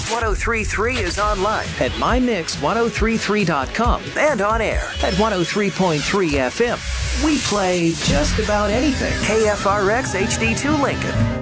Mix1033 is online at mymix1033.com and on air at 103.3 FM. We play just about anything. KFRX HD2 Lincoln.